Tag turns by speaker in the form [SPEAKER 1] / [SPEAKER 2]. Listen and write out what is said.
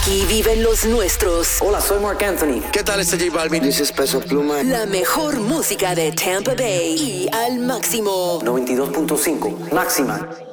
[SPEAKER 1] Aquí viven los nuestros.
[SPEAKER 2] Hola, soy Marc Anthony.
[SPEAKER 3] ¿Qué tal, este J Balvin?
[SPEAKER 4] This is Peso Pluma.
[SPEAKER 1] La mejor música de Tampa Bay y al máximo.
[SPEAKER 2] 92.5, máxima.